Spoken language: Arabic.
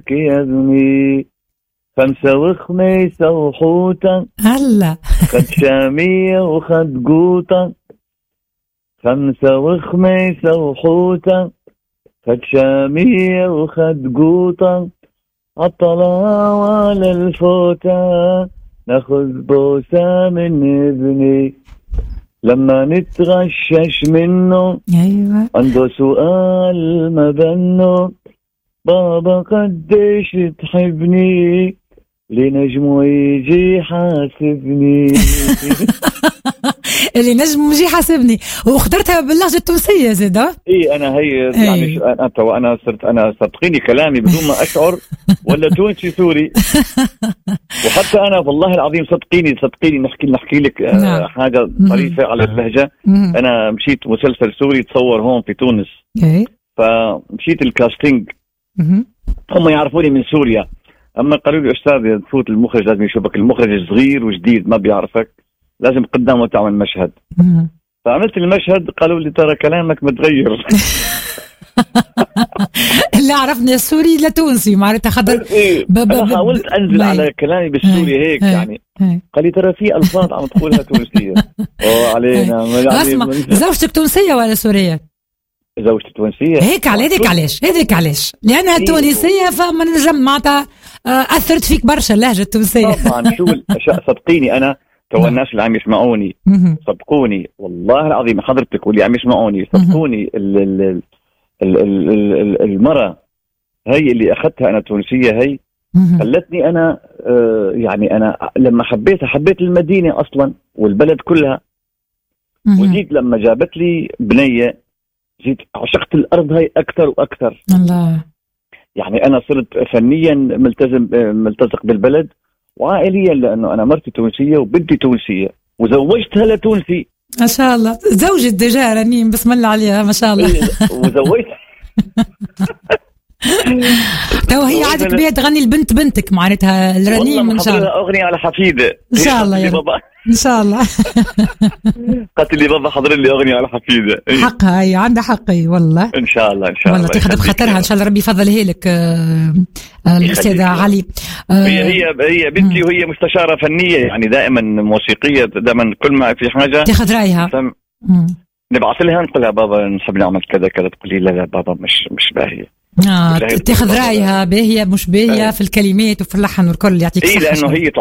يا ابني 5 وخميسة وحوتا هلا خد شامية وخد قوطا 5 وخميسة وحوتا خد شامية وخد قوطا عالطلاع وعلى الفوتا ناخذ بوسة من ابني لما نتغشش منه ايوه عنده سؤال ما بنه بابا قديش تحبني لنجمه يجي حاسبني. اللي نجم يجي حاسبني. واخترتها باللهجة التونسية زيدا. ايه انا هي يعني انا صدقيني كلامي بدون ما اشعر ولا تونسي سوري. وحتى انا والله العظيم صدقيني نحكي لك حاجة طريفة على اللهجة. انا مشيت مسلسل سوري تصور هون في تونس. فمشيت الكاستينج. هم يعرفوني من سوريا. اما قالوا لي استاذ تفوت المخرج لازم يشوفك، المخرج صغير وجديد ما بيعرفك، لازم قدامه تعمل مشهد. فعملت المشهد قالوا لي ترى كلامك متغير. اللي عرفني السوري لا تونسي معناتها خضر. انا حاولت انزل على كلامي بالسوري هيك يعني. قال لي ترى في الفاظ عم تقولها تونسيه. علينا. اسمع زوجتك تونسيه ولا سوريه؟ زوجتي تونسية. هيك علاش لأنها تونسية فما نجم معناتها أثرت فيك برشا اللهجة التونسية. طبعا شو الأشياء صدقيني أنا تو الناس اللي عم يسمعوني صدقوني والله العظيم حضرتك واللي عم يسمعوني صدقوني المرة هي اللي أخذتها أنا تونسية هي خلتني أنا يعني أنا لما حبيت المدينة أصلا والبلد كلها. وجيت لما جابت لي بنية جيت عشقت الأرض هاي أكثر وأكثر. الله. يعني أنا صرت فنيا ملتزق بالبلد وعائليا لأنه أنا مرتي تونسية وبنتي تونسية وزوجتها لتونسي. ما شاء الله. زوجة دجا رنيم بسم الله عليها ما شاء الله. وزوجتها تو هي عادك بيها تغني البنت بنتك معناتها الرنيم إن شاء الله. أغنية على حفيدة إن شاء الله يا بابا إن شاء الله. قالت لي بابا حضر لي أغنية على حفيدة. حقها هي عندها حقي والله. إن شاء الله والله تاخذ بخاطرها إن شاء الله ربي يفضلها لك الأستاذة علي. هي بنتي وهي مستشارة فنية يعني دائما موسيقية دائما كل ما في حاجة تاخذ رأيها. نبعث لها نقول لها بابا نحب نعمل كذا كذا تقولي لا بابا مش باهية. تاخذ رأيها باهية مش باهية في الكلمات وفي اللحن والكل. يعطيك الصحة. لأنه هي